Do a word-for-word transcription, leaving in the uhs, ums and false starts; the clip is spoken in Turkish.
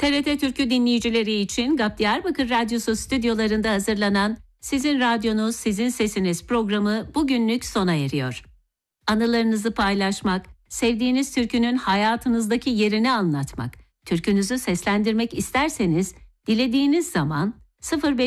T R T Türkü dinleyicileri için G A P Diyarbakır Radyosu stüdyolarında hazırlanan Sizin Radyonuz, Sizin Sesiniz programı bugünlük sona eriyor. Anılarınızı paylaşmak, sevdiğiniz türkünün hayatınızdaki yerini anlatmak, türkünüzü seslendirmek isterseniz dilediğiniz zaman sıfır